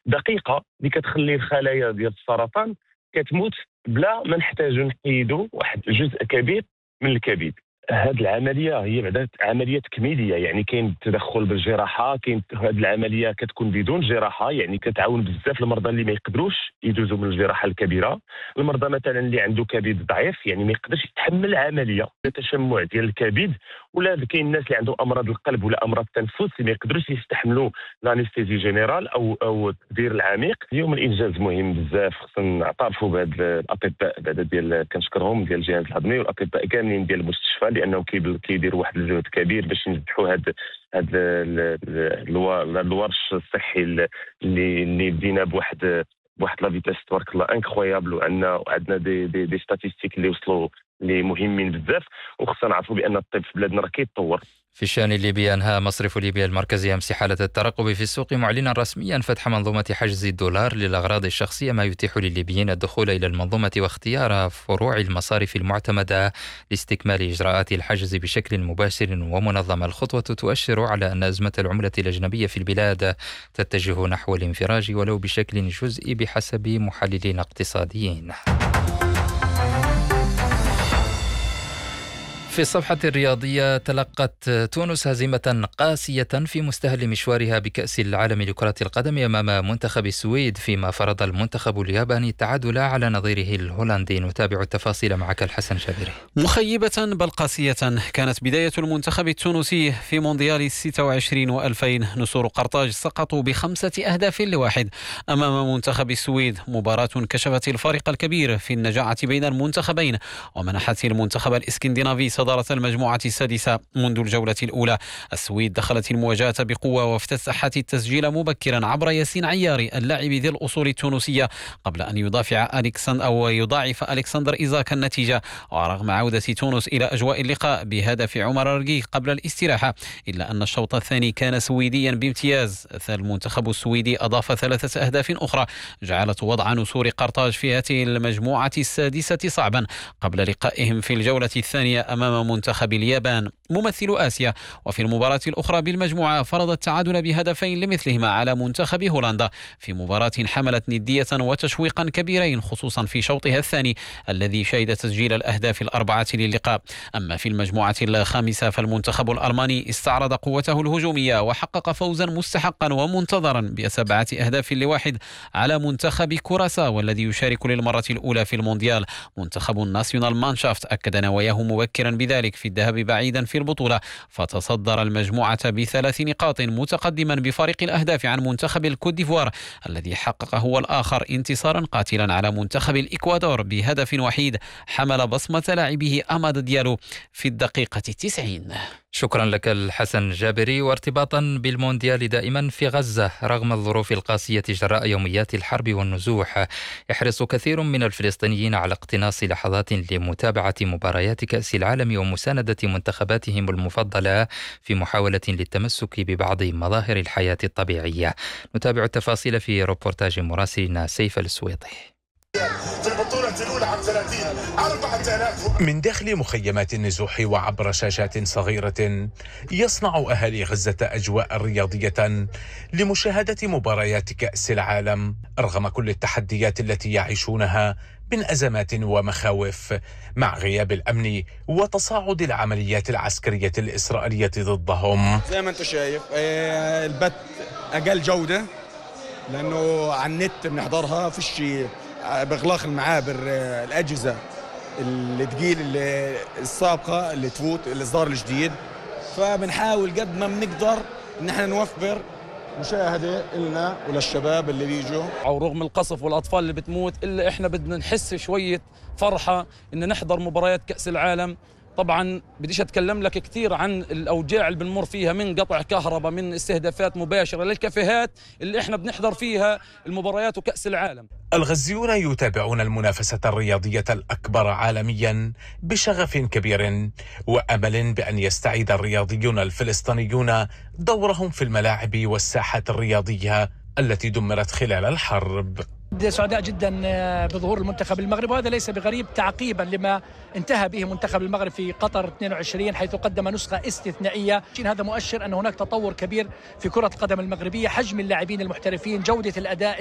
دقيقه اللي كتخلي الخلايا ديال السرطان كتموت بلا ما نحتاجو نحيدو واحد جزء كبير من الكبد. هذه العمليه هي بعدا عمليه تكميليه، يعني كاين التدخل بالجراحه، كاين هذه العمليه كتكون بدون جراحه، يعني كتعاون بزاف المرضى اللي ما يقدروش يدوزوا من الجراحه الكبيره. المرضى مثلا اللي عنده كبد ضعيف يعني ما يقدرش يتحمل العمليه، تشمع ديال الكبد، ولا كاين الناس اللي عندهم امراض القلب ولا امراض التنفس اللي ما يقدروش يستحملوا لانستيزي جينيرال او التدبير العميق. اليوم الانجاز مهم بزاف، خصنا نعترفوا بهذا الاطباء بعدا ديال كنشكرهم ديال الجهاز الهضمي والاطباء كاملين ديال المستشفى، لانه كيديروا واحد الجهد كبير باش ينجحوا هذا الورش الصحي اللي بدينا بواحد لا فيتاس تبارك الله انكرويابل، وعندنا دي ستاتيستيك اللي وصلوا اللي مهمين بزاف، وخصنا نعرفوا بان الطب في بلادنا راه كيتطور. في الشان الليبي أنهى مصرف ليبيا المركزي أمس حالة الترقب في السوق، معلنا رسميا فتح منظومة حجز الدولار للأغراض الشخصية، ما يتيح للليبيين الدخول إلى المنظومة واختيار فروع المصارف المعتمدة لاستكمال إجراءات الحجز بشكل مباشر ومنظم. الخطوة تؤشر على أن أزمة العملة الأجنبية في البلاد تتجه نحو الانفراج ولو بشكل جزئي بحسب محللين اقتصاديين. في الصفحة الرياضية، تلقت تونس هزيمة قاسية في مستهل مشوارها بكأس العالم لكرة القدم أمام منتخب السويد، فيما فرض المنتخب الياباني التعادل على نظيره الهولندي. نتابع التفاصيل معك الحسن جابري. مخيبة بل قاسية كانت بداية المنتخب التونسي في مونديال 26 و2000. نسور قرطاج سقطوا ب5 أهداف ل1 أمام منتخب السويد، مباراة كشفت الفارق الكبير في النجاعة بين المنتخبين ومنحت المنتخب الإسكندنافي صدارة المجموعة السادسة منذ الجولة الأولى. السويد دخلت المواجهة بقوة وافتتحت التسجيل مبكرا عبر ياسين عياري اللاعب ذي الأصول التونسية، قبل أن يضاعف ألكسندر إيزاك النتيجة. ورغم عودة تونس إلى أجواء اللقاء بهدف عمر رقيق قبل الاستراحة، إلا أن الشوط الثاني كان سويديا بامتياز. المنتخب السويدي أضاف 3 أهداف أخرى جعلت وضع نسور قرطاج في هذه المجموعة السادسة صعبا قبل لقائهم في الجولة الثانية أمام منتخب اليابان ممثل آسيا. وفي المباراة الأخرى بالمجموعة فرض التعادل بهدفين لمثلهما على منتخب هولندا في مباراة حملت ندية وتشويقا كبيرين، خصوصا في شوطها الثاني الذي شهد تسجيل الأهداف الأربعة للقاء. أما في المجموعة الخامسة فالمنتخب الألماني استعرض قوته الهجومية وحقق فوزا مستحقا ومنتظرا ب7 أهداف ل1 على منتخب كوراساو والذي يشارك للمرة الأولى في المونديال. منتخب الناسيونال مانشافت أكد نواياه مبكرا بذلك في الذهاب بعيدا في البطولة، فتصدر المجموعة ب3 نقاط متقدما بفارق الأهداف عن منتخب الكوت ديفوار الذي حقق هو الآخر انتصارا قاتلا على منتخب الإكوادور بهدف وحيد حمل بصمة لاعبه أماد ديالو في الدقيقة 90. شكرا لك الحسن جابري. وارتباطا بالمونديال دائما في غزة، رغم الظروف القاسية جراء يوميات الحرب والنزوح، يحرص كثير من الفلسطينيين على اقتناص لحظات لمتابعة مباريات كأس العالم ومساندة منتخباتهم المفضلة في محاولة للتمسك ببعض مظاهر الحياة الطبيعية. نتابع التفاصيل في روبورتاج مراسلنا سيف السويطي. في البطولة الأولى عام 30 4000 من داخل مخيمات النزوح وعبر شاشات صغيرة يصنع أهالي غزة أجواء رياضية لمشاهدة مباريات كأس العالم رغم كل التحديات التي يعيشونها من أزمات ومخاوف، مع غياب الأمن وتصاعد العمليات العسكرية الإسرائيلية ضدهم. زي ما أنت شايف البث أقل جودة لأنه على النت بنحضرها في شيء بإغلاق المعابر، الأجهزة الثقيل السابقة اللي تفوت الإصدار الجديد، فبنحاول قد ما بنقدر إن احنا نوفر مشاهدة لنا وللشباب اللي بيجوا. أو رغم القصف والأطفال اللي بتموت إلا إحنا بدنا نحس شوية فرحة إن نحضر مباريات كأس العالم. طبعا بديش أتكلم لك كثير عن الأوجاع اللي بنمر فيها من قطع كهرباء، من استهدافات مباشرة للكافيهات اللي احنا بنحضر فيها المباريات وكأس العالم. الغزيون يتابعون المنافسة الرياضية الأكبر عالميا بشغف كبير وأمل بأن يستعيد الرياضيون الفلسطينيون دورهم في الملاعب والساحات الرياضية التي دمرت خلال الحرب. سعداء جدا بظهور المنتخب المغربي، وهذا ليس بغريب تعقيبا لما انتهى به منتخب المغرب في قطر 22 حيث قدم نسخة استثنائية. هذا مؤشر أن هناك تطور كبير في كرة القدم المغربية، حجم اللاعبين المحترفين، جودة الأداء.